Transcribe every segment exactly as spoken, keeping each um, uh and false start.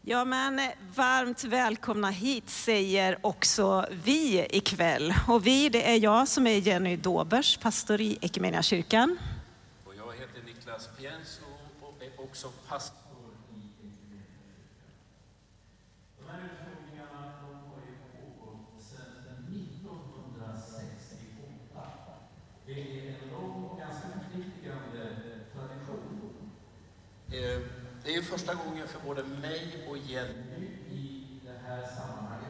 Ja, men varmt välkomna hit säger också vi ikväll. Och vi, det är jag som är Jenny Dobers, pastor i Equmeniakyrkan. Och jag heter Niklas Pienso och är också pastor i Equmeniakyrkan. De här utfrågningarna har ju pågått sedan nittonhundrasextioåtta. Det är en lång och ganska förpliktigande tradition. Det är ju första gången för både mig och Jenny i det här sammanhanget.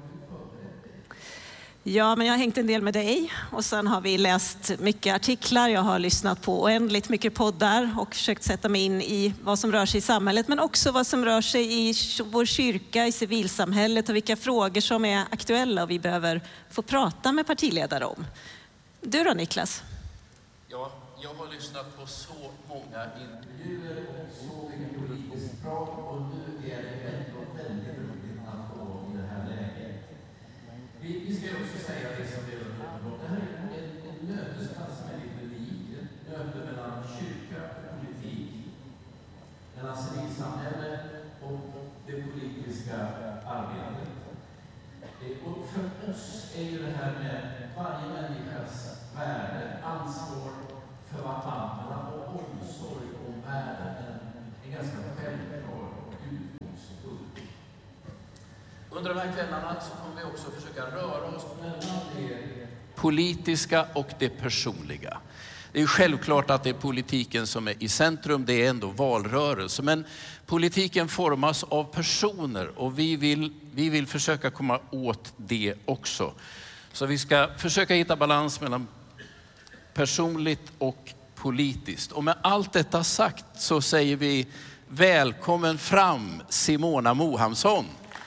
Ja, men jag har hängt en del med dig och sen har vi läst mycket artiklar. Jag har lyssnat på oändligt mycket poddar och försökt sätta mig in i vad som rör sig i samhället, men också vad som rör sig i vår kyrka, i civilsamhället och vilka frågor som är aktuella och vi behöver få prata med partiledare om. Du då, Niklas? Ja, jag har lyssnat på så många intervjuer och så mycket politiskt prat och nu är det ändå väldigt roligt att få i det här läget. Vi, vi ska också säga det som vi har hört. Det här är en, en mötesplats som är lite unik. Ett möte mellan kyrka och politik, mellan civilsamhälle och det politiska arbetet. Och för oss är ju det här med varje människas värde, ansvar för varandra och omsorg om världen en ganska självklar utgångspunkt. Under de här kvällarna så kommer vi också försöka röra oss mellan det politiska och det personliga. Det är självklart att det är politiken som är i centrum, det är ändå valrörelse. Men politiken formas av personer och vi vill, vi vill försöka komma åt det också. Så vi ska försöka hitta balans mellan personligt och politiskt. Och med allt detta sagt så säger vi välkommen fram Simona Mohamsson.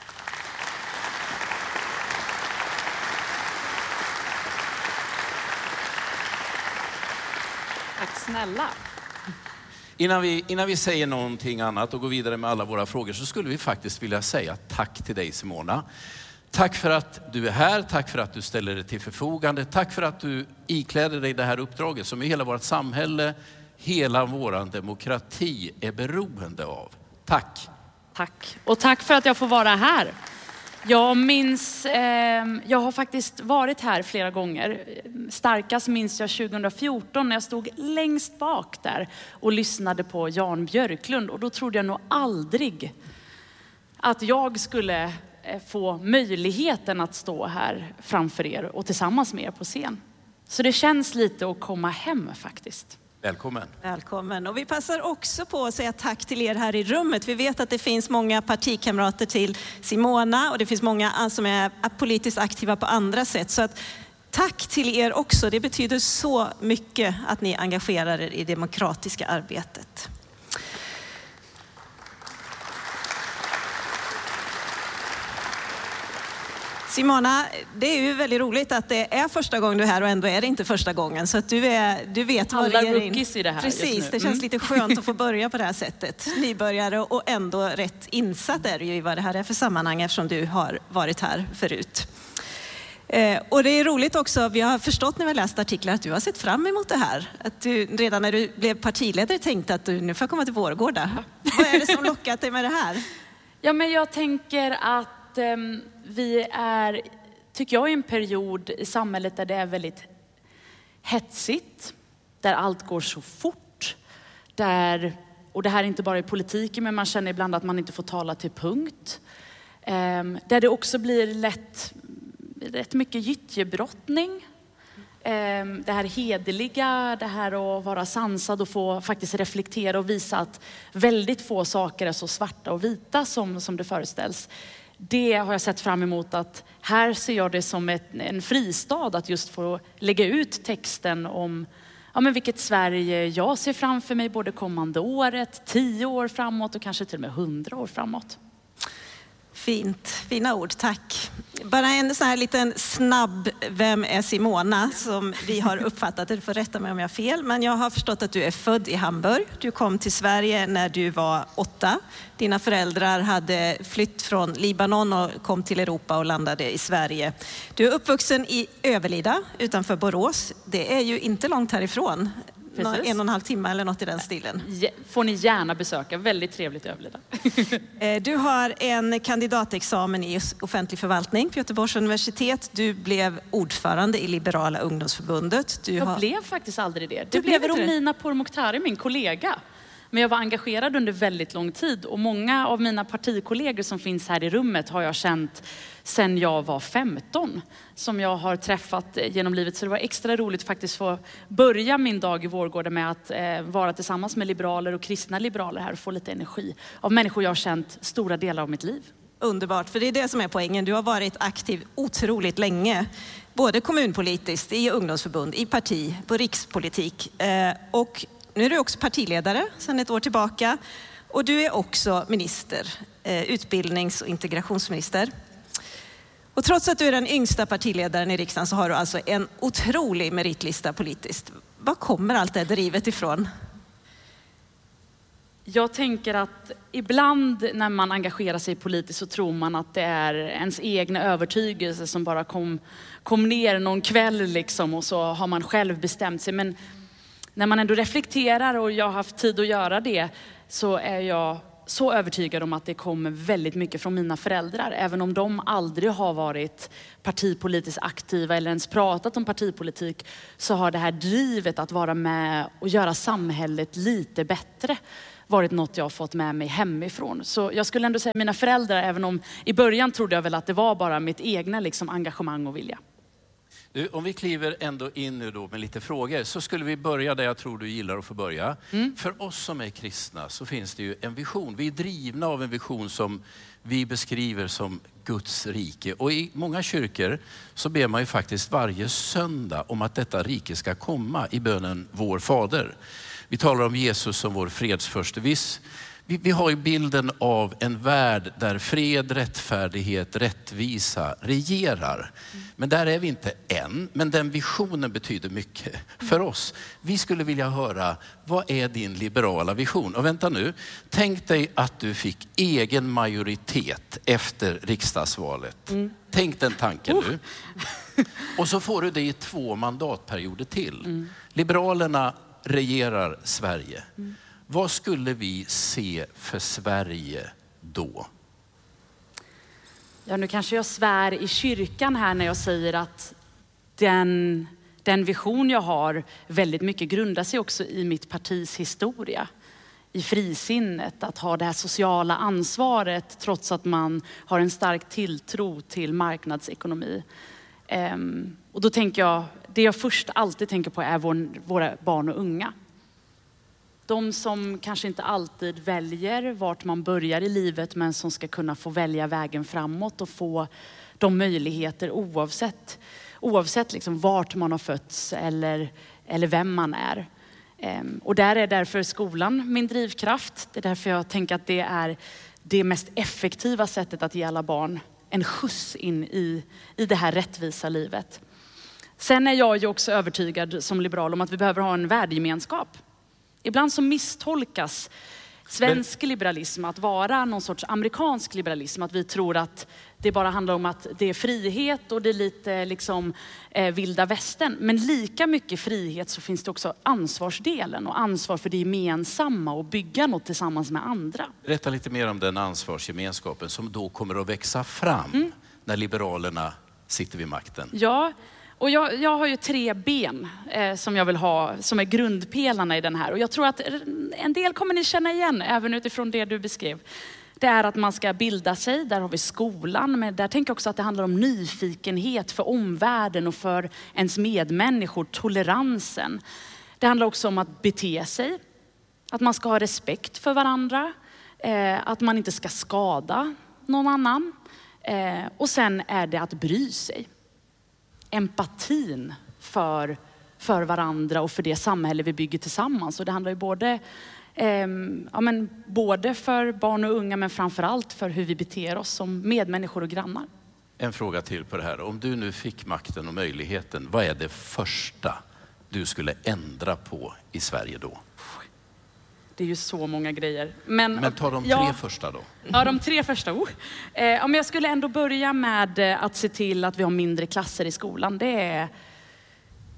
Tack snälla. Innan vi, innan vi säger någonting annat och går vidare med alla våra frågor så skulle vi faktiskt vilja säga tack till dig, Simona. Tack för att du är här, tack för att du ställer dig till förfogande, tack för att du ikläder dig det här uppdraget som i hela vårt samhälle, hela vår demokrati är beroende av. Tack. Tack. Och tack för att jag får vara här. Jag minns, eh, jag har faktiskt varit här flera gånger. Starkast minns jag tjugohundrafjorton när jag stod längst bak där och lyssnade på Jan Björklund. Och då trodde jag nog aldrig att jag skulle få möjligheten att stå här framför er och tillsammans med er på scen. Så det känns lite att komma hem faktiskt. Välkommen. Välkommen. Och vi passar också på att säga tack till er här i rummet. Vi vet att det finns många partikamrater till Simona och det finns många som är politiskt aktiva på andra sätt. Så att tack till er också. Det betyder så mycket att ni engagerar er i det demokratiska arbetet. Simona, det är ju väldigt roligt att det är första gången du är här och ändå är det inte första gången. Så att du, är, du vet vad alla det är. rookies i det här. Precis, det känns mm. lite skönt att få börja på det här sättet. Nybörjare och ändå rätt insatt är du ju i vad det här är för sammanhang eftersom du har varit här förut. Eh, och det är roligt också, vi har förstått när vi har läst artiklar att du har sett fram emot det här. Att du redan när du blev partiledare tänkte att du nu får komma till Vårgårda. Vad är det som lockat dig med det här? Ja, men jag tänker att eh, vi är, tycker jag, i en period i samhället där det är väldigt hetsigt. Där allt går så fort. Där, och det här är inte bara i politiken, men man känner ibland att man inte får tala till punkt. Eh, där det också blir lätt, rätt mycket gyttjebrottning. Eh, det här hederliga, det här att vara sansad och få faktiskt reflektera och visa att väldigt få saker är så svarta och vita som, som det föreställs. Det har jag sett fram emot, att här ser jag det som ett, en fristad att just få lägga ut texten om ja, men vilket Sverige jag ser framför mig både kommande året, tio år framåt och kanske till och med hundra år framåt. Fint, fina ord, tack. Bara en sån här liten snabb, vem är Simona, som vi har uppfattat, du får rätta mig om jag har fel, men jag har förstått att du är född i Hamburg. Du kom till Sverige när du var åtta. Dina föräldrar hade flytt från Libanon och kom till Europa och landade i Sverige. Du är uppvuxen i Överlida utanför Borås. Det är ju inte långt härifrån. Precis. en och en halv timme eller något i den stilen. Får ni gärna besöka. Väldigt trevligt överlida. Du har en kandidatexamen i offentlig förvaltning på Göteborgs universitet. Du blev ordförande i Liberala ungdomsförbundet. Du jag har... blev faktiskt aldrig det. Du Det blev blev Romina Pourmokhtari, min kollega. Men jag var engagerad under väldigt lång tid. Och många av mina partikollegor som finns här i rummet har jag känt sedan jag var femton. Som jag har träffat genom livet. Så det var extra roligt faktiskt få börja min dag i Vårgården med att eh, vara tillsammans med liberaler och kristna liberaler här. Och få lite energi av människor jag har känt stora delar av mitt liv. Underbart, för det är det som är poängen. Du har varit aktiv otroligt länge. Både kommunpolitiskt, i ungdomsförbund, i parti, på rikspolitik. Eh, och nu är du också partiledare sedan ett år tillbaka. Och du är också minister, eh, utbildnings- och integrationsminister. Och trots att du är den yngsta partiledaren i riksdagen så har du alltså en otrolig meritlista politiskt. Var kommer allt det drivet ifrån? Jag tänker att ibland när man engagerar sig politiskt så tror man att det är ens egna övertygelse som bara kom, kom ner någon kväll liksom och så har man själv bestämt sig. Men när man ändå reflekterar och jag har haft tid att göra det så är jag så övertygad om att det kommer väldigt mycket från mina föräldrar. Även om de aldrig har varit partipolitiskt aktiva eller ens pratat om partipolitik så har det här drivet att vara med och göra samhället lite bättre varit något jag har fått med mig hemifrån. Så jag skulle ändå säga mina föräldrar, även om i början trodde jag väl att det var bara mitt egna liksom, engagemang och vilja. Du, om vi kliver ändå in nu då med lite frågor så skulle vi börja där jag tror du gillar att få börja. Mm. För oss som är kristna så finns det ju en vision. Vi är drivna av en vision som vi beskriver som Guds rike. Och i många kyrkor så ber man ju faktiskt varje söndag om att detta rike ska komma i bönen Vår Fader. Vi talar om Jesus som vår fredsförste. Vi, vi har ju bilden av en värld där fred, rättfärdighet, rättvisa regerar. Men där är vi inte än. Men den visionen betyder mycket för oss. Vi skulle vilja höra, vad är din liberala vision? Och vänta nu, tänk dig att du fick egen majoritet efter riksdagsvalet. Mm. Tänk den tanken uh. nu. Och så får du det i två mandatperioder till. Mm. Liberalerna regerar Sverige. Mm. Vad skulle vi se för Sverige då? Ja, nu kanske jag svär i kyrkan här när jag säger att den, den vision jag har väldigt mycket grundar sig också i mitt partis historia. I frisinnet, att ha det här sociala ansvaret trots att man har en stark tilltro till marknadsekonomi. Um, och då tänker jag, det jag först alltid tänker på är vår, våra barn och unga. De som kanske inte alltid väljer vart man börjar i livet men som ska kunna få välja vägen framåt och få de möjligheter oavsett, oavsett liksom vart man har fötts eller, eller vem man är. Um, och där är därför skolan min drivkraft. Det är därför jag tänker att det är det mest effektiva sättet att ge alla barn en skjuts in i, i det här rättvisa livet. Sen är jag ju också övertygad som liberal om att vi behöver ha en värdegemenskap. Ibland så misstolkas svensk Men... liberalism att vara någon sorts amerikansk liberalism. Att vi tror att det bara handlar om att det är frihet och det är lite liksom eh, vilda västern. Men lika mycket frihet så finns det också ansvarsdelen och ansvar för det gemensamma och bygga något tillsammans med andra. Berätta lite mer om den ansvarsgemenskapen som då kommer att växa fram mm. när liberalerna sitter vid makten. Ja, och jag, jag har ju tre ben eh, som jag vill ha, som är grundpelarna i den här. Och jag tror att en del kommer ni känna igen, även utifrån det du beskrev. Det är att man ska bilda sig, där har vi skolan. Men där tänker jag också att det handlar om nyfikenhet för omvärlden och för ens medmänniskor, toleransen. Det handlar också om att bete sig, att man ska ha respekt för varandra. Eh, att man inte ska skada någon annan. Eh, och sen är det att bry sig. Empatin för, för varandra och för det samhälle vi bygger tillsammans. Och det handlar ju både, eh, ja, men både för barn och unga men framförallt för hur vi beter oss som medmänniskor och grannar. En fråga till på det här. Om du nu fick makten och möjligheten, vad är det första du skulle ändra på i Sverige då? Det är ju så många grejer. Men, men ta de tre ja, första då. Ja, de tre första. Oh. Eh, om jag skulle ändå börja med att se till att vi har mindre klasser i skolan. Det är,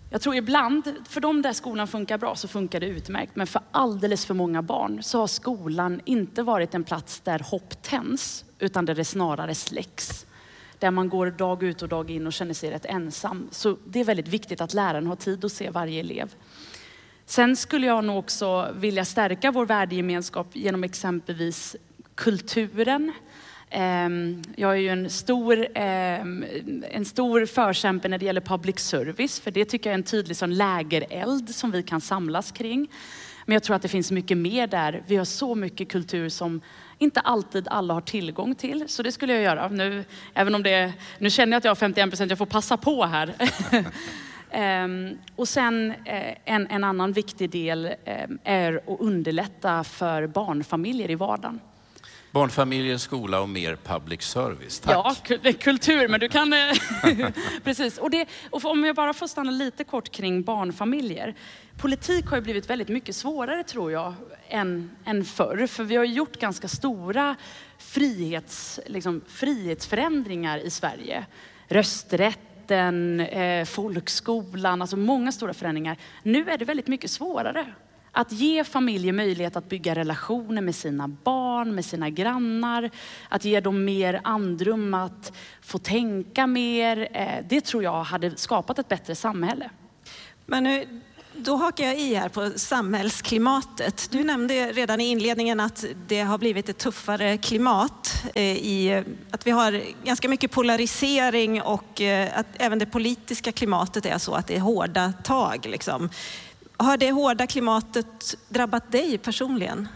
Jag tror ibland, för de där skolan funkar bra så funkar det utmärkt. Men för alldeles för många barn så har skolan inte varit en plats där hopp tänds, utan där det snarare släcks. Där man går dag ut och dag in och känner sig rätt ensam. Så det är väldigt viktigt att läraren har tid att se varje elev. Sen skulle jag nog också vilja stärka vår värdegemenskap genom exempelvis kulturen. Jag är ju en stor, en stor förkämpe när det gäller public service. För det tycker jag är en tydlig sån lägereld som vi kan samlas kring. Men jag tror att det finns mycket mer där. Vi har så mycket kultur som inte alltid alla har tillgång till. Så det skulle jag göra. Nu, även om det, nu känner jag att jag har femtioen procent, jag får passa på här. Um, och sen uh, en, en annan viktig del um, är att underlätta för barnfamiljer i vardagen. Barnfamiljer, skola och mer public service. Tack. Ja, kultur, men du kan... Precis. Och, det, och om jag bara får stanna lite kort kring barnfamiljer. Politik har ju blivit väldigt mycket svårare, tror jag, än, än förr. För vi har gjort ganska stora frihets, liksom, frihetsförändringar i Sverige. Rösträtten, eh, folkskolan, alltså många stora förändringar. Nu är det väldigt mycket svårare. Att ge familjer möjlighet att bygga relationer med sina barn, med sina grannar. Att ge dem mer andrum, att få tänka mer. Det tror jag hade skapat ett bättre samhälle. Men nu, då hakar jag i här på samhällsklimatet. Du nämnde redan i inledningen att det har blivit ett tuffare klimat. I, att vi har ganska mycket polarisering och att även det politiska klimatet är så att det är hårda tag liksom. Har det hårda klimatet drabbat dig personligen?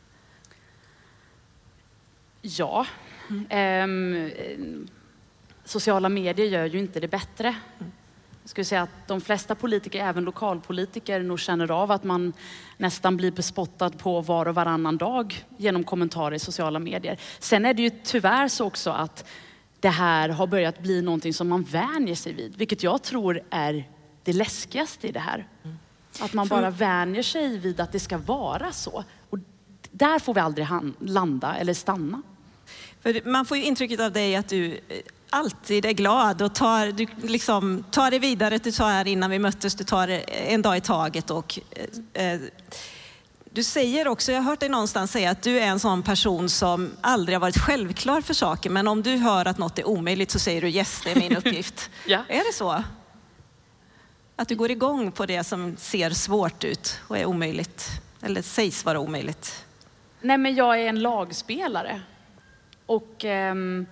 Ja. Mm. Ehm, sociala medier gör ju inte det bättre. Mm. Jag skulle säga att de flesta politiker, även lokalpolitiker, nog känner av att man nästan blir bespottad på var och varannan dag genom kommentarer i sociala medier. Sen är det ju tyvärr så också att det här har börjat bli någonting som man vänjer sig vid. Vilket jag tror är det läskigaste i det här. Mm. Att man bara vänjer sig vid att det ska vara så. Och där får vi aldrig landa eller stanna. För man får ju intrycket av dig att du alltid är glad och tar, du liksom, tar det vidare. Du sa här innan vi möttes, du tar en dag i taget. Och, eh, du säger också, jag har hört dig någonstans säga att du är en sån person som aldrig har varit självklar för saker. Men om du hör att något är omöjligt så säger du yes, det är min uppgift. Ja. Är det så? Att du går igång på det som ser svårt ut och är omöjligt. Eller sägs vara omöjligt. Nej, men jag är en lagspelare. Och ehm,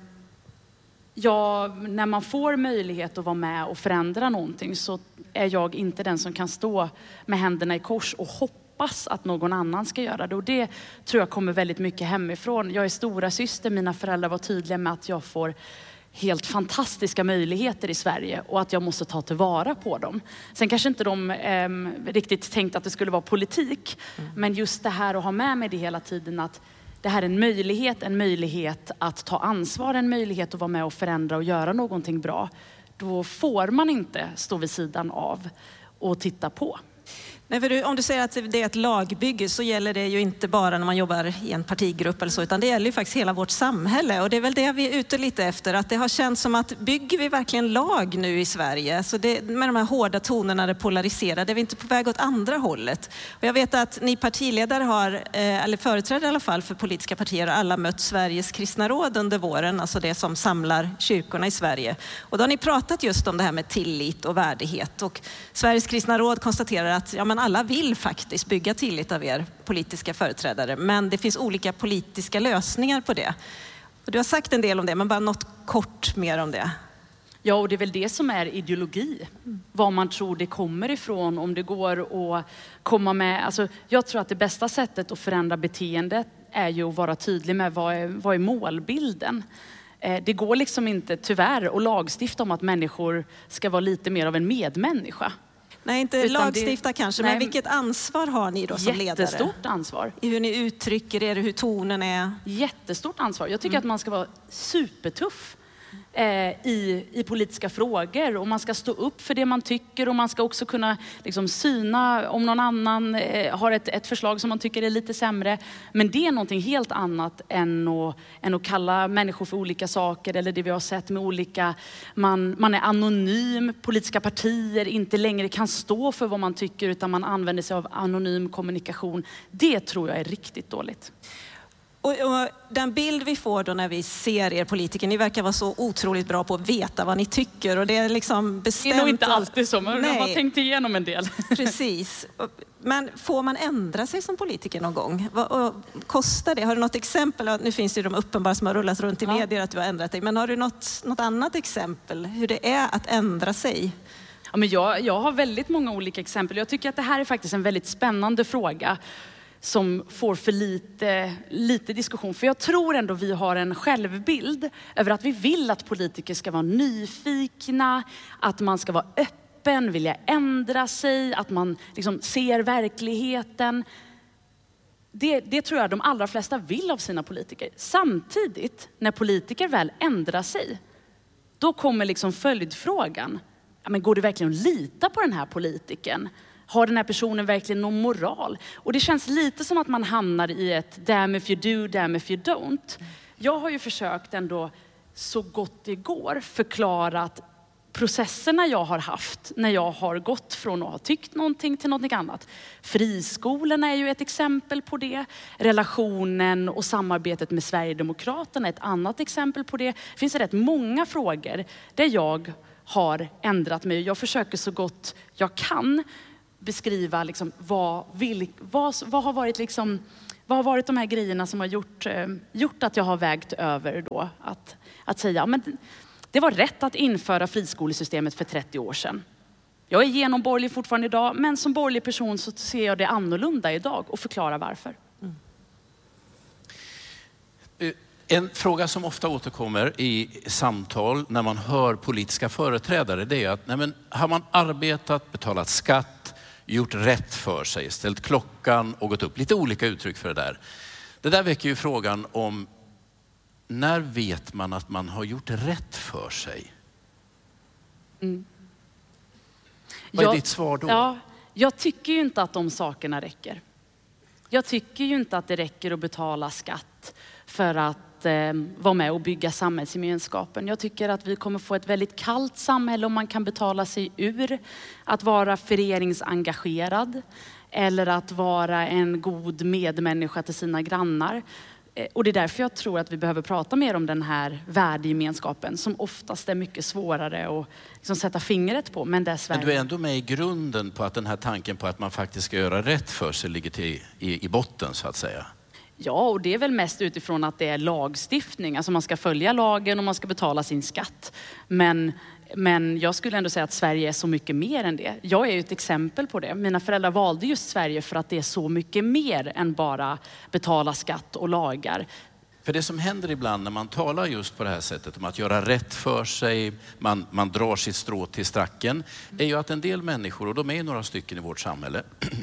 jag, när man får möjlighet att vara med och förändra någonting så är jag inte den som kan stå med händerna i kors och hoppas att någon annan ska göra det. Och det tror jag kommer väldigt mycket hemifrån. Jag är stora syster, mina föräldrar var tydliga med att jag får helt fantastiska möjligheter i Sverige och att jag måste ta tillvara på dem. Sen kanske inte de eh, riktigt tänkt att det skulle vara politik. Mm. Men just det här att ha med mig det hela tiden, att det här är en möjlighet, en möjlighet att ta ansvar, en möjlighet att vara med och förändra och göra någonting bra. Då får man inte stå vid sidan av och titta på. Nej, för du, om du säger att det är ett lagbygge så gäller det ju inte bara när man jobbar i en partigrupp eller så, utan det gäller ju faktiskt hela vårt samhälle. Och det är väl det vi är ute lite efter, att det har känts som att bygger vi verkligen lag nu i Sverige? Så det, med de här hårda tonerna, det polariserade, är vi inte på väg åt andra hållet? Och jag vet att ni partiledare har, eller företrädare i alla fall för politiska partier, har alla mött Sveriges kristna råd under våren, alltså det som samlar kyrkorna i Sverige. Och då har ni pratat just om det här med tillit och värdighet. Och Sveriges kristna råd konstaterar att ja, men alla vill faktiskt bygga tillit av er politiska företrädare, men det finns olika politiska lösningar på det. Och du har sagt en del om det, men bara något kort mer om det. Ja, och det är väl det som är ideologi. Mm. Vad man tror det kommer ifrån, om det går att komma med. Alltså, jag tror att det bästa sättet att förändra beteendet är ju att vara tydlig med vad är, vad är målbilden. Eh, det går liksom inte tyvärr att lagstifta om att människor ska vara lite mer av en medmänniska. Nej, inte utan lagstifta det, kanske, nej, men vilket ansvar har ni då som ledare? Jättestort ansvar. I hur ni uttrycker er, hur tonen är? Jättestort ansvar. Jag tycker mm. att man ska vara supertuff. I, i politiska frågor, och man ska stå upp för det man tycker, och man ska också kunna liksom syna om någon annan eh, har ett, ett förslag som man tycker är lite sämre. Men det är någonting helt annat än att, än att kalla människor för olika saker, eller det vi har sett med olika, man, man är anonym, politiska partier inte längre kan stå för vad man tycker utan man använder sig av anonym kommunikation. Det tror jag är riktigt dåligt. Och, och den bild vi får då när vi ser er politiker, ni verkar vara så otroligt bra på att veta vad ni tycker, och det är liksom bestämt. Det är nog inte alltid så, men jag har tänkt igenom en del. Precis. Men får man ändra sig som politiker någon gång? Vad och kostar det? Har du något exempel? Nu finns det ju de uppenbara som har rullat runt i ja. medier att du har ändrat dig, men har du något, något annat exempel hur det är att ändra sig? Ja, men jag, jag har väldigt många olika exempel. Jag tycker att det här är faktiskt en väldigt spännande fråga som får för lite, lite diskussion. För jag tror ändå vi har en självbild över att vi vill att politiker ska vara nyfikna, att man ska vara öppen, vilja ändra sig, att man liksom ser verkligheten. Det, det tror jag de allra flesta vill av sina politiker. Samtidigt, när politiker väl ändrar sig, då kommer liksom följdfrågan. Ja, men går det verkligen att lita på den här politikern? Har den här personen verkligen någon moral? Och det känns lite som att man hamnar i ett damn if you do, damn if you don't. Jag har ju försökt ändå så gott det går förklara att processerna jag har haft när jag har gått från att ha tyckt någonting till någonting annat. Friskolorna är ju ett exempel på det. Relationen och samarbetet med Sverigedemokraterna är ett annat exempel på det. Det finns rätt många frågor där jag har ändrat mig. Jag försöker så gott jag kan beskriva liksom vad, vil, vad, vad, har varit liksom, vad har varit de här grejerna som har gjort, eh, gjort att jag har vägt över då. Att, att säga, men det var rätt att införa friskolesystemet för trettio år sedan. Jag är genomborgerlig fortfarande idag, men som borgerlig person så ser jag det annorlunda idag och förklarar varför. Mm. En fråga som ofta återkommer i samtal när man hör politiska företrädare, det är att nej men, har man arbetat, betalat skatt, gjort rätt för sig, ställt klockan och gått upp. Lite olika uttryck för det där. Det där väcker ju frågan om när vet man att man har gjort rätt för sig? Mm. Vad är jag, ditt svar då? Ja, jag tycker ju inte att de sakerna räcker. Jag tycker ju inte att det räcker att betala skatt för att eh, vara med och bygga samhällsgemenskapen. Jag tycker att vi kommer få ett väldigt kallt samhälle om man kan betala sig ur att vara föreningsengagerad eller att vara en god medmänniska till sina grannar. Eh, och det är därför jag tror att vi behöver prata mer om den här värdegemenskapen som oftast är mycket svårare att liksom sätta fingret på. Men, där Sverige... men du är ändå med i grunden på att den här tanken på att man faktiskt ska göra rätt för sig ligger till, i, i botten så att säga. Ja, och det är väl mest utifrån att det är lagstiftning. Alltså man ska följa lagen och man ska betala sin skatt. Men, men jag skulle ändå säga att Sverige är så mycket mer än det. Jag är ju ett exempel på det. Mina föräldrar valde just Sverige för att det är så mycket mer än bara betala skatt och lagar. För det som händer ibland när man talar just på det här sättet om att göra rätt för sig, man, man drar sitt strå till stracken, är ju att en del människor, och de är några stycken i vårt samhälle,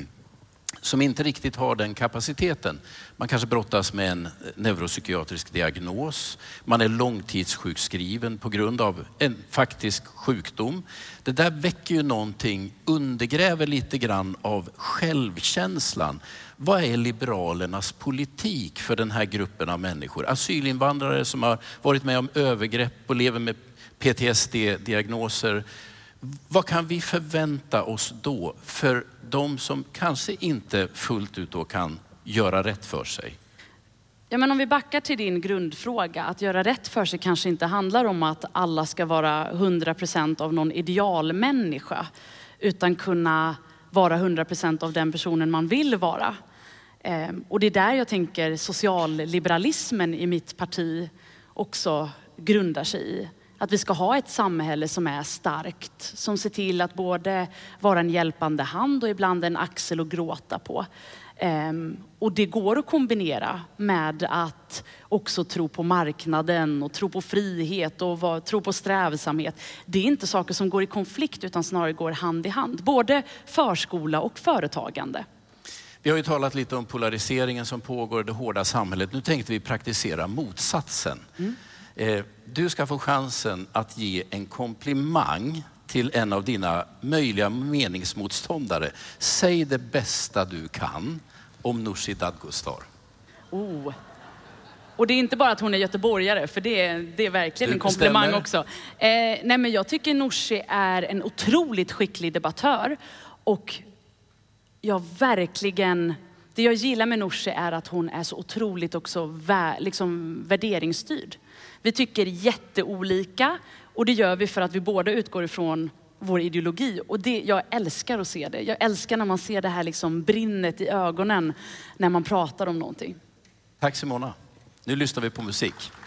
som inte riktigt har den kapaciteten. Man kanske brottas med en neuropsykiatrisk diagnos. Man är långtidssjukskriven på grund av en faktisk sjukdom. Det där väcker ju någonting, undergräver lite grann av självkänslan. Vad är liberalernas politik för den här gruppen av människor? Asylinvandrare som har varit med om övergrepp och lever med P T S D-diagnoser. Vad kan vi förvänta oss då för de som kanske inte fullt ut då kan göra rätt för sig? Ja, men om vi backar till din grundfråga, att göra rätt för sig kanske inte handlar om att alla ska vara hundra procent av någon idealmänniska, utan kunna vara hundra procent av den personen man vill vara. Och det är där jag tänker socialliberalismen i mitt parti också grundar sig i. Att vi ska ha ett samhälle som är starkt, som ser till att både vara en hjälpande hand och ibland en axel att gråta på. Um, och det går att kombinera med att också tro på marknaden och tro på frihet och var, tro på strävsamhet. Det är inte saker som går i konflikt utan snarare går hand i hand. Både förskola och företagande. Vi har ju talat lite om polariseringen som pågår i det hårda samhället. Nu tänkte vi praktisera motsatsen. Mm. Eh, du ska få chansen att ge en komplimang till en av dina möjliga meningsmotståndare. Säg det bästa du kan om Nooshi Dadgostar. Oh. Och det är inte bara att hon är göteborgare, för det är, det är verkligen en komplimang också. Eh, nej men jag tycker Nooshi är en otroligt skicklig debattör. Och jag verkligen, det jag gillar med Nooshi är att hon är så otroligt också vä, liksom värderingsstyrd. Vi tycker jätteolika, och det gör vi för att vi båda utgår ifrån vår ideologi. Och det, jag älskar att se det. Jag älskar när man ser det här liksom brinnet i ögonen när man pratar om någonting. Tack Simona. Nu lyssnar vi på musik.